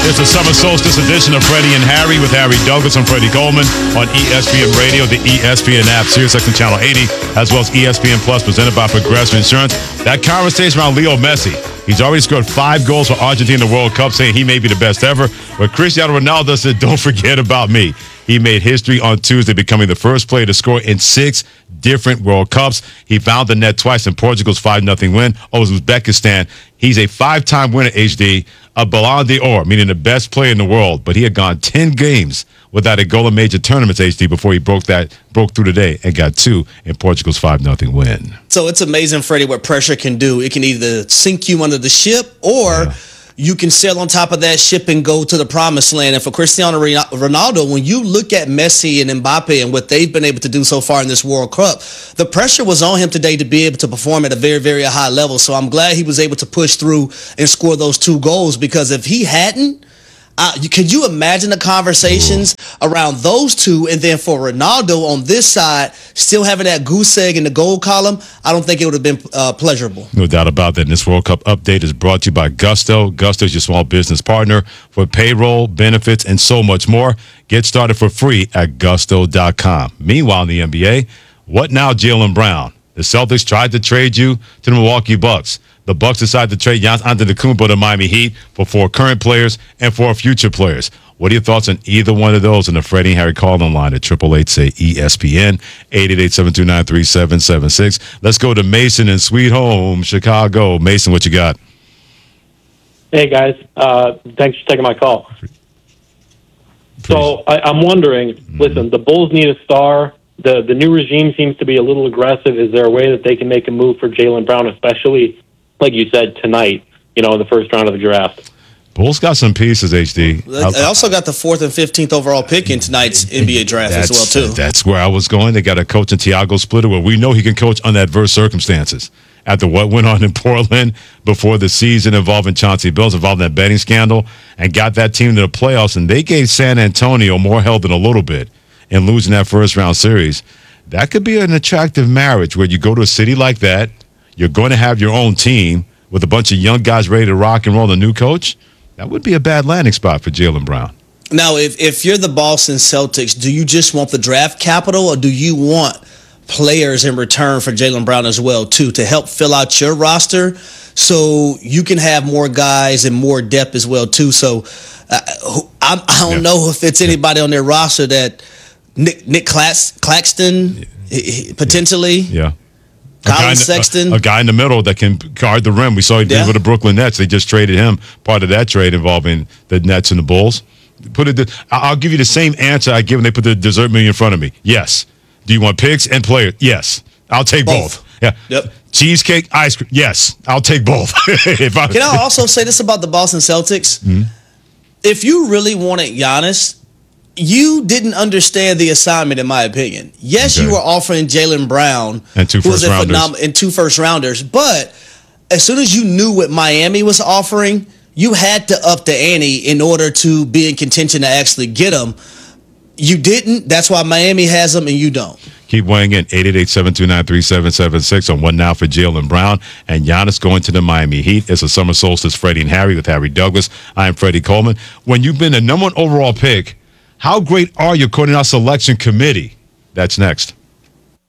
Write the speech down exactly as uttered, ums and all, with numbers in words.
It's the summer solstice edition of Freddie and Harry with Harry Douglas and Freddie Coleman on E S P N Radio, the E S P N app, SiriusXM Channel eighty, as well as E S P N Plus, presented by Progressive Insurance. That conversation around Leo Messi. He's already scored five goals for Argentina in the World Cup, saying he may be the best ever. But Cristiano Ronaldo said, don't forget about me. He made history on Tuesday, becoming the first player to score in six different World Cups. He found the net twice in Portugal's five nothing win over Uzbekistan. He's a five-time winner, H D, of Ballon d'Or, meaning the best player in the world. But he had gone ten games without a goal in major tournaments, H D, before he broke that broke through today and got two in Portugal's five nothing win. So it's amazing, Freddie, what pressure can do. It can either sink you under the ship or yeah. you can sail on top of that ship and go to the promised land. And for Cristiano Ronaldo, when you look at Messi and Mbappe and what they've been able to do so far in this World Cup, the pressure was on him today to be able to perform at a very, very high level. So I'm glad he was able to push through and score those two goals, because if he hadn't, Uh, you, could you imagine the conversations Ooh. around those two, and then for Ronaldo on this side, still having that goose egg in the goal column? I don't think it would have been uh, pleasurable. No doubt about that. And this World Cup update is brought to you by Gusto. Gusto is your small business partner for payroll, benefits, and so much more. Get started for free at gusto dot com. Meanwhile, in the N B A, what now, Jaylen Brown? The Celtics tried to trade you to the Milwaukee Bucks. The Bucks decided to trade Giannis Antetokounmpo to Miami Heat for four current players and four future players. What are your thoughts on either one of those in the Freddie and Harry call-in line at eight eight eight, say, E S P N, eight eight eight, seven two nine, three seven seven six. Let's go to Mason in Sweet Home, Chicago. Mason, what you got? Hey, guys. Uh, thanks for taking my call. So I, I'm wondering, mm-hmm. listen, the Bulls need a star. The, the new regime seems to be a little aggressive. Is there a way that they can make a move for Jaylen Brown, especially like you said, tonight, you know, in the first round of the draft? Bulls got some pieces, H D. They also got the fourth and fifteenth overall pick in tonight's N B A draft as well, too. That's where I was going. They got a coach in Tiago Splitter, where we know he can coach under adverse circumstances. After what went on in Portland before the season involving Chauncey Billups, involving that betting scandal, and got that team to the playoffs, and they gave San Antonio more hell than a little bit in losing that first-round series. That could be an attractive marriage where you go to a city like that, you're going to have your own team with a bunch of young guys ready to rock and roll, a new coach. That would be a bad landing spot for Jaylen Brown. Now, if, if you're the Boston Celtics, do you just want the draft capital, or do you want players in return for Jaylen Brown as well, too, to help fill out your roster so you can have more guys and more depth as well, too? So uh, I, I don't yeah. know if it's anybody yeah. on their roster that Nick, Nick Clax, Claxton, yeah. potentially. Yeah. Colin Sexton. A, a guy in the middle that can guard the rim. We saw he did yeah. with the Brooklyn Nets. They just traded him, part of that trade involving the Nets and the Bulls. Put it. I'll give you the same answer I give when they put the dessert menu in front of me. Yes. Do you want picks and players? Yes. I'll take both. both. Yeah. Yep. Cheesecake, ice cream. Yes. I'll take both. if I, can I also say this about the Boston Celtics? Mm-hmm. If you really wanted Giannis, you didn't understand the assignment, in my opinion. Yes, okay. you were offering Jaylen Brown and two first rounders. Phenom- and two first rounders, but as soon as you knew what Miami was offering, you had to up the ante in order to be in contention to actually get them. You didn't. That's why Miami has them and you don't. Keep weighing in, eight eight eight, seven two nine, three seven seven six on one now for Jaylen Brown and Giannis going to the Miami Heat. It's a summer solstice, Freddie and Harry with Harry Douglas. I am Freddie Coleman. When you've been the number one overall pick, how great are you according to our selection committee? That's next.